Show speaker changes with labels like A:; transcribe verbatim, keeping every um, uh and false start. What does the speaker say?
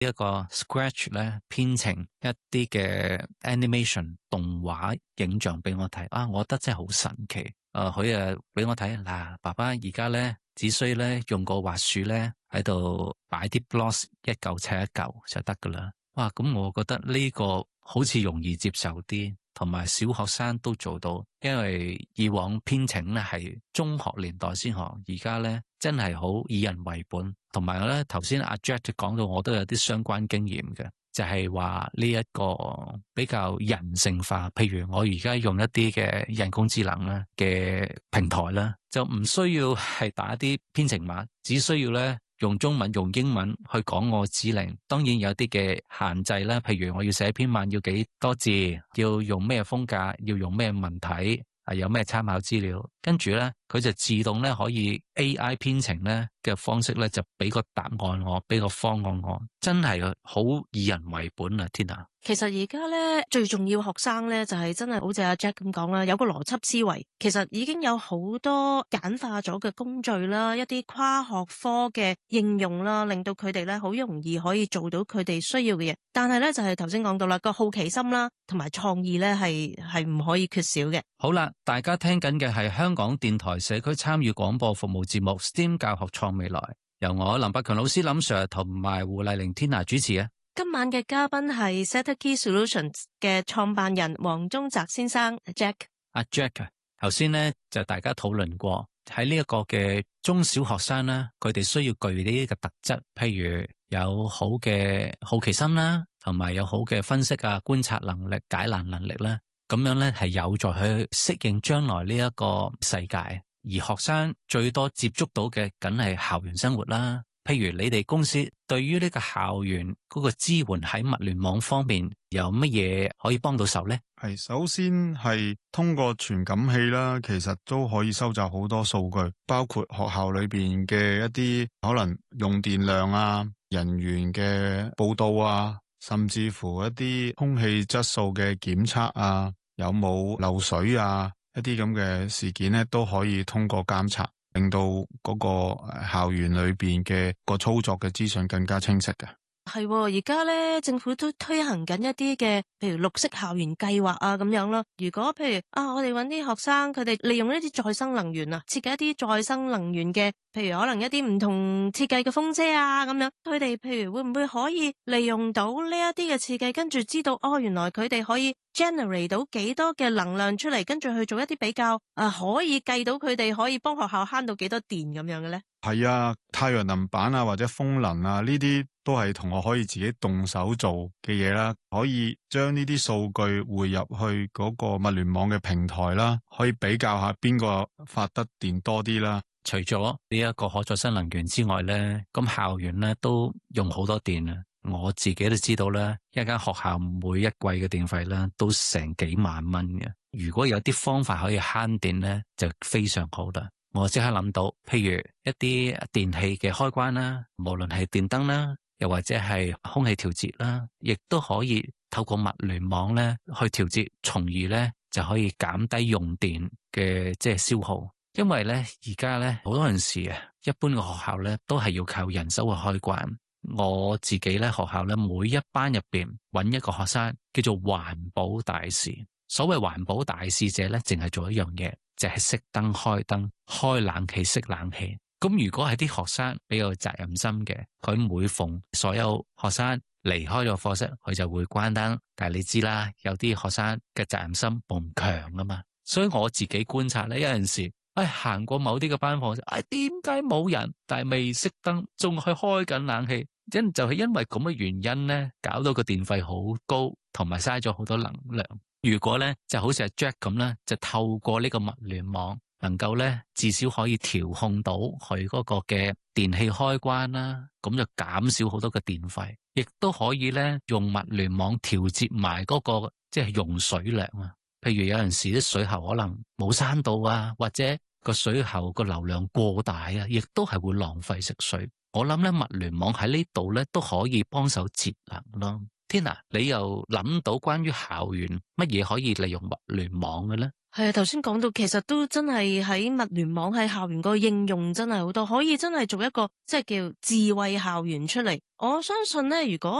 A: 一個 Scratch 咧編程一啲嘅 animation 動畫影像俾我睇啊，我覺得真係好神奇。誒、呃，佢誒俾我睇嗱，爸爸而家咧只需咧用個滑鼠咧喺度擺啲 blocks 一嚿砌一嚿就得噶啦。哇，咁我覺得呢個好似容易接受啲，同埋小學生都做到，因為以往編程咧係中學年代先學，而家咧真係好以人為本。同埋咧，頭先阿 Jack 講到，我都有啲相關經驗嘅，就係話呢一個比較人性化。譬如我而家用一啲嘅人工智能咧嘅平台啦，就唔需要係打啲編程碼，只需要咧用中文、用英文去講我指令。當然有啲嘅限制啦，譬如我要寫篇文要幾多字，要用咩風格，要用咩文體，啊有咩參考資料，跟住咧佢就自動咧可以 A I 編程咧嘅方式咧就俾個答案我，俾個方案我，真係好以人為本啊！天啊！
B: 其實而家咧最重要學生咧就係、是、真係好似阿 Jack 咁講啦，有個邏輯思維。其實已經有好多簡化咗嘅工序啦，一啲跨學科嘅應用啦，令到佢哋咧好容易可以做到佢哋需要嘅嘢。但係咧就係頭先講到啦，個好奇心啦同埋創意咧係係唔可以缺少嘅。
A: 好啦，大家聽緊嘅係香港電台社區參與廣播服務節目 STEAM 教學創未來，由我林百強老師林 Sir 同埋胡麗玲 Tina 主持啊。
B: 今晚嘅嘉賓係 SetterKey Solutions 嘅創辦人黃宗澤先生 Jack。
A: 阿 Jack 啊，頭先咧就大家討論過喺呢一個嘅中小學生啦，佢哋需要具呢個特質，譬如有好嘅好奇心啦，同埋有好嘅分析啊、觀察能力、解難能力啦，咁樣咧係有助去適應將來呢一個世界。而學生最多接觸到嘅梗係校園生活啦。譬如你哋公司對於呢個校園嗰個支援喺物聯網方面有乜嘢可以幫到手呢？
C: 係首先係通過傳感器啦，其實都可以收集好多數據，包括學校裏邊嘅一啲可能用電量啊、人員嘅報道啊，甚至乎一啲空氣質素嘅檢測啊，有冇漏水啊，一啲咁嘅事件呢，都可以通過監察，令到嗰個校園裏邊嘅個操作嘅資訊更加清晰嘅。
B: 係，而家咧政府都推行緊一啲嘅，譬如綠色校園計劃啊咁樣咯。如果譬如啊，我哋搵啲學生，佢哋利用一啲再生能源啊，設計一啲再生能源嘅，譬如可能一啲唔同設計嘅風車啊咁樣，佢哋譬如會唔會可以利用到呢一啲嘅設計，跟住知道哦，原來佢哋可以 generate 到幾多嘅能量出嚟，跟住去做一啲比較啊，可以計到佢哋可以幫學校慳到幾多電咁樣嘅咧？
C: 係啊，太陽能板啊或者風能啊呢啲都係同學可以自己動手做嘅嘢啦，可以將呢啲數據匯入去嗰個物聯網嘅平台啦，可以比較下邊個發得電多啲啦。
A: 除咗呢一個可再生能源之外咧，咁校園咧都用好多電啊！我自己都知道啦，一間學校每一季嘅電費咧都成幾萬蚊嘅。如果有啲方法可以慳電咧，就非常好啦。我即刻諗到，譬如一啲電器嘅開關啦，無論係電燈啦，又或者係空氣調節啦，亦都可以透過物聯網咧去調節，從而咧就可以減低用電嘅即係消耗。因為咧而家咧好多陣時啊，一般嘅學校咧都係要靠人手去開關。我自己咧學校咧每一班入邊揾一個學生叫做環保大使。所謂環保大使者咧，淨係做一樣嘢，就係熄燈開燈、開冷氣熄冷氣。咁如果係啲學生比較責任心嘅，佢每逢所有學生離開咗課室，佢就會關燈。但係你知啦，有啲學生嘅責任心冇咁強啊嘛。所以我自己觀察咧，有陣時，哎行過某啲嘅班房，哎點解冇人？但係未熄燈，仲去開緊冷氣，因就係因為咁嘅原因咧，搞到個電費好高，同埋嘥咗好多能量。如果咧就好似阿 Jack 咁咧，就透過呢個物聯網，能夠咧至少可以調控到佢嗰個嘅電器開關啦，咁就減少好多嘅電費，亦都可以咧用物聯網調節埋嗰個即係用水量啊。譬如有陣時啲水喉可能冇閂到啊，或者個水喉個流量過大啊，亦都係會浪費食水。我諗咧物聯網喺呢度咧都可以幫手節能咯。Tina，你又諗到關於校園乜嘢可以利用物聯網嘅咧？
B: 係啊，頭先講到其實都真係喺物聯網喺校園個應用真係好多，可以真係做一個即係叫智慧校園出嚟。我相信咧，如果